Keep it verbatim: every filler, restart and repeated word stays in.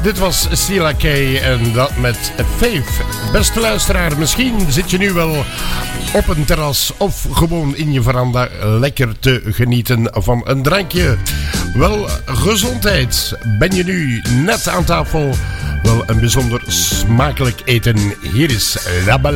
Dit was Sheila K. en dat met Faith. Beste luisteraar, misschien zit je nu wel op een terras of gewoon in je veranda lekker te genieten van een drankje. Wel, gezondheid. Ben je nu net aan tafel? Wel, een bijzonder smakelijk eten. Hier is La Bal.